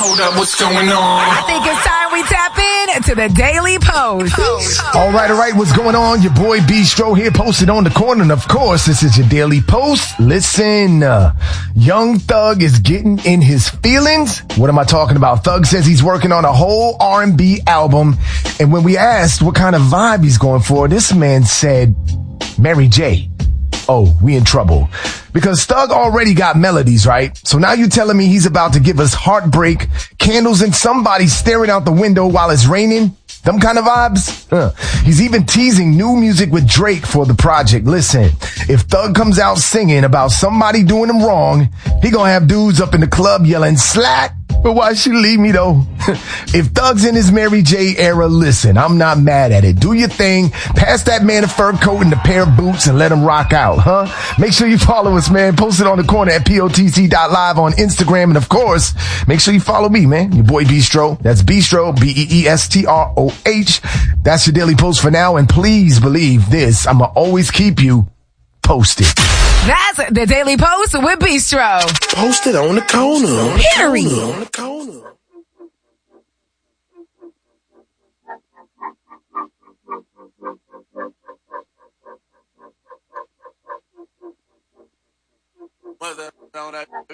Hold up, what's going on? I think it's time we tap in to the Daily Post. All right, what's going on? Your boy Bistro here, posted on the corner, and of course, this is your Daily Post. Listen, Young Thug is getting in his feelings. What am I talking about? Thug says he's working on a whole R&B album, and when we asked what kind of vibe he's going for, this man said, Mary J. Oh, we in trouble. Because Thug already got melodies, right? So now you telling me he's about to give us heartbreak, candles, and somebody staring out the window while it's raining? Them kind of vibes? He's even teasing new music with Drake for the project. Listen, if Thug comes out singing about somebody doing him wrong, he gonna have dudes up in the club yelling, "Slat! But why she leave me though?" If Thug's in his Mary J era, listen, I'm not mad at it. Do your thing. Pass that man a fur coat and a pair of boots and let him rock out, huh? Make sure you follow us, man. Post it on the corner at POTC.live on Instagram. And of course, make sure you follow me, man. Your boy Bistro. That's Bistro, Beestroh. That's your Daily Post for now. And please believe this, I'ma always keep you posted. That's the Daily Post with Bistro. Posted on the corner. Period. On the corner. What's up on that?